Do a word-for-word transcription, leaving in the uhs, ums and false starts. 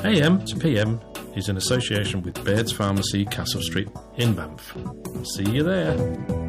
A M to P M is in association with Baird's Pharmacy, Castle Street in Banff. See you there.